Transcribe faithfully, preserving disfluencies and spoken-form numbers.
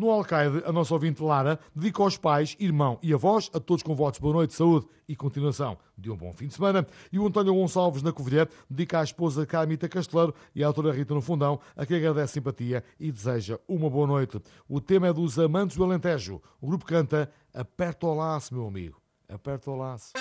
no Alcaide, a nossa ouvinte Lara dedica aos pais, irmão e avós, a todos com votos boa noite, saúde e continuação de um bom fim de semana. E o António Gonçalves, na Covilhã, dedica à esposa Camita Casteleiro e à autora Rita no Fundão, a quem agradece simpatia e deseja uma boa noite. O tema é dos Amantes do Alentejo. O grupo canta Aperta o Laço, meu amigo. Aperta o Laço.